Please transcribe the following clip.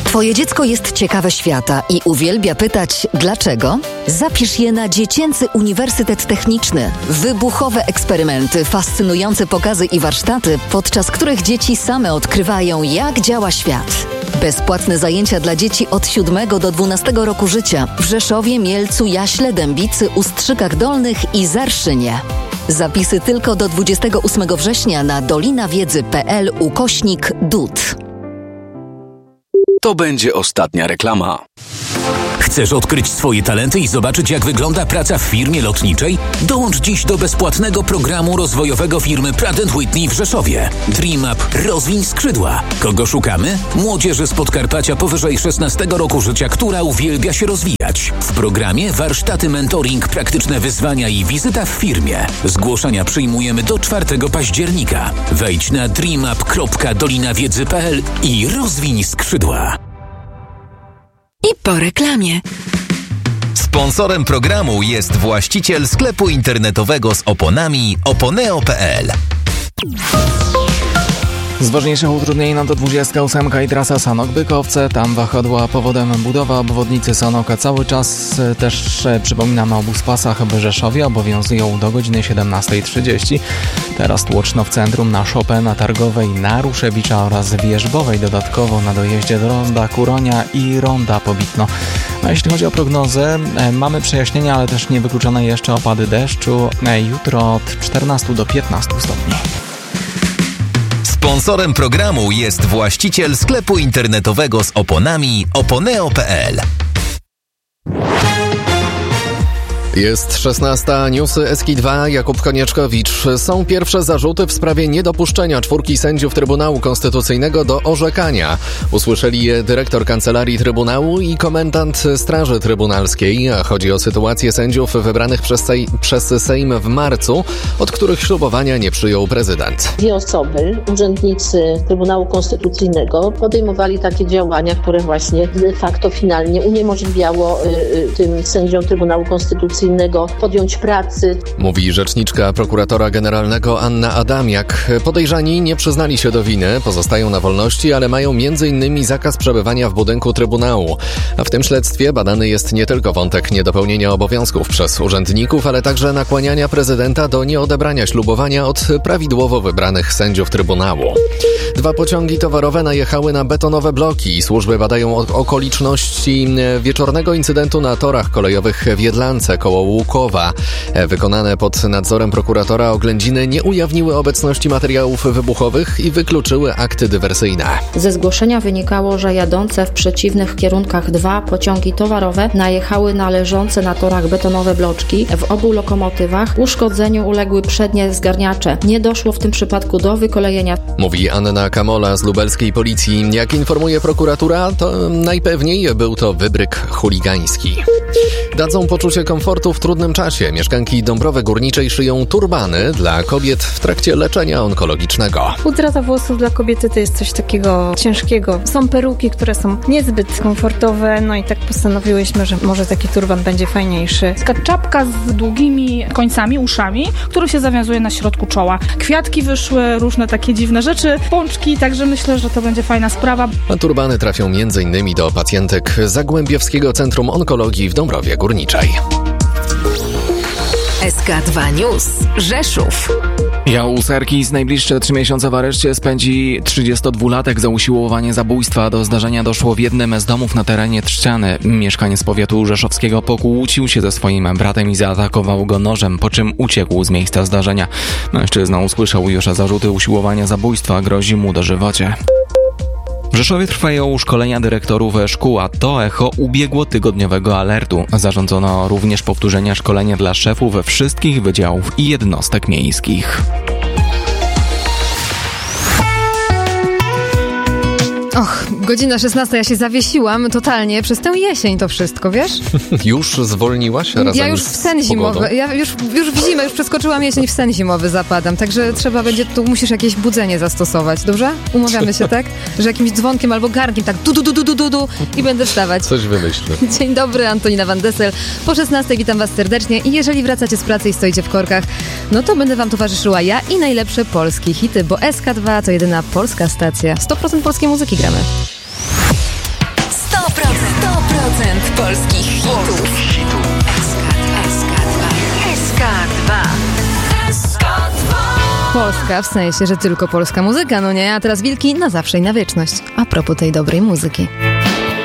Twoje dziecko jest ciekawe świata i uwielbia pytać dlaczego? Zapisz je na Dziecięcy Uniwersytet Techniczny. Wybuchowe eksperymenty, fascynujące pokazy i warsztaty, podczas których dzieci same odkrywają, jak działa świat. Bezpłatne zajęcia dla dzieci od 7 do 12 roku życia w Rzeszowie, Mielcu, Jaśle, Dębicy, Ustrzykach Dolnych i Zarszynie. Zapisy tylko do 28 września na dolinawiedzy.pl/DUT. To będzie ostatnia reklama. Chcesz odkryć swoje talenty i zobaczyć, jak wygląda praca w firmie lotniczej? Dołącz dziś do bezpłatnego programu rozwojowego firmy Pratt & Whitney w Rzeszowie. Dream Up – rozwiń skrzydła. Kogo szukamy? Młodzieży z Podkarpacia powyżej 16 roku życia, która uwielbia się rozwijać. W programie warsztaty, mentoring, praktyczne wyzwania i wizyta w firmie. Zgłoszenia przyjmujemy do 4 października. Wejdź na dreamup.dolinawiedzy.pl i rozwiń skrzydła. I po reklamie. Sponsorem programu jest właściciel sklepu internetowego z oponami oponeo.pl. Z ważniejszych utrudnień no to 28 i trasa Sanok-Bykowce. Tam wahadła powodem budowa obwodnicy Sanoka cały czas. Też przypominam o buspasach w Rzeszowie. Obowiązują do godziny 17:30. Teraz tłoczno w centrum, na Chopina, Targowej, na Ruszewicza oraz Wierzbowej. Dodatkowo na dojeździe do Ronda Kuronia i Ronda Pobitno. No, jeśli chodzi o prognozę, mamy przejaśnienia, ale też niewykluczone jeszcze opady deszczu. Jutro od 14 do 15 stopni. Sponsorem programu jest właściciel sklepu internetowego z oponami oponeo.pl. Jest 16, newsy SK2, Jakub Konieczkowicz. Są pierwsze zarzuty w sprawie niedopuszczenia 4 sędziów Trybunału Konstytucyjnego do orzekania. Usłyszeli je dyrektor Kancelarii Trybunału i komendant Straży Trybunalskiej. Chodzi o sytuację sędziów wybranych przez Sejm w marcu, od których ślubowania nie przyjął prezydent. 2 osoby, urzędnicy Trybunału Konstytucyjnego, podejmowali takie działania, które właśnie de facto finalnie uniemożliwiało tym sędziom Trybunału Konstytucyjnego podjąć pracy. Mówi rzeczniczka prokuratora generalnego Anna Adamiak. Podejrzani nie przyznali się do winy, pozostają na wolności, ale mają m.in. zakaz przebywania w budynku Trybunału. A w tym śledztwie badany jest nie tylko wątek niedopełnienia obowiązków przez urzędników, ale także nakłaniania prezydenta do nieodebrania ślubowania od prawidłowo wybranych sędziów Trybunału. 2 pociągi towarowe najechały na betonowe bloki. Służby badają okoliczności wieczornego incydentu na torach kolejowych w Jedlance koło Łukowa. Wykonane pod nadzorem prokuratora oględziny nie ujawniły obecności materiałów wybuchowych i wykluczyły akty dywersyjne. Ze zgłoszenia wynikało, że jadące w przeciwnych kierunkach 2 pociągi towarowe najechały na leżące na torach betonowe bloczki. W obu lokomotywach uszkodzeniu uległy przednie zgarniacze. Nie doszło w tym przypadku do wykolejenia. Mówi Anna Kamola z lubelskiej policji. Jak informuje prokuratura, to najpewniej był to wybryk chuligański. Dadzą poczucie komfortu w trudnym czasie. Mieszkanki Dąbrowy Górniczej szyją turbany dla kobiet w trakcie leczenia onkologicznego. Utrata włosów dla kobiety to jest coś takiego ciężkiego. Są peruki, które są niezbyt komfortowe, no i tak postanowiłyśmy, że może taki turban będzie fajniejszy. Taka czapka z długimi końcami, uszami, który się zawiązuje na środku czoła. Kwiatki wyszły, różne takie dziwne rzeczy, pączki, także myślę, że to będzie fajna sprawa. A turbany trafią m.in. do pacjentek Zagłębiowskiego Centrum Onkologii w Dąbrowie Górniczej. SK2 News. Rzeszów. Jan Serkis najbliższe 3 miesiące w areszcie spędzi 32-latek za usiłowanie zabójstwa. Do zdarzenia doszło w jednym z domów na terenie Trzciany. Mieszkaniec powiatu rzeszowskiego pokłócił się ze swoim bratem i zaatakował go nożem, po czym uciekł z miejsca zdarzenia. Mężczyzna usłyszał już zarzuty usiłowania zabójstwa, grozi mu dożywocie. W Rzeszowie trwają szkolenia dyrektorów szkół, a to echo ubiegłotygodniowego alertu. Zarządzono również powtórzenia szkolenia dla szefów wszystkich wydziałów i jednostek miejskich. Och, godzina 16, ja się zawiesiłam totalnie przez tę jesień to wszystko, wiesz? Już zwolniłaś razem Ja już w sen zimowy, ja już w zimę, już przeskoczyłam jesień, w sen zimowy zapadam, także trzeba będzie, tu musisz jakieś budzenie zastosować, dobrze? Umawiamy się, tak? Że jakimś dzwonkiem albo garnkiem, tak du i będę wstawać. Coś wymyślę. Dzień dobry, Antonina Van Dessel. Po 16 witam was serdecznie i jeżeli wracacie z pracy i stoicie w korkach, no to będę wam towarzyszyła ja i najlepsze polskie hity, bo SK2 to jedyna polska stacja. 100% polskiej muzyki gramy. polskich hitów. SK2. Polska, w sensie, że tylko polska muzyka, no nie? A teraz wilki na zawsze i na wieczność. A propos tej dobrej muzyki.